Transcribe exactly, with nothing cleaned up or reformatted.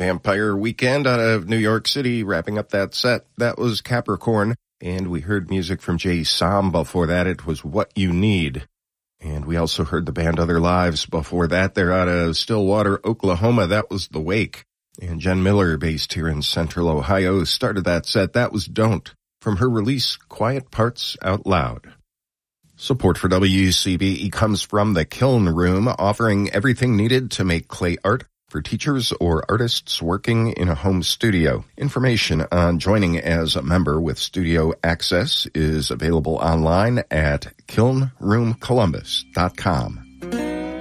Vampire Weekend out of New York City. Wrapping up that set, that was Capricorn. And we heard music from Jay Som before that. It was What You Need. And we also heard the band Other Lives before that. They're out of Stillwater, Oklahoma. That was The Wake. And Jen Miller, based here in Central Ohio, started that set. That was Don't, from her release Quiet Parts Out Loud. Support for W C B E comes from the Kiln Room, offering everything needed to make clay art for teachers or artists working in a home studio. Information on joining as a member with studio access is available online at kiln room columbus dot com.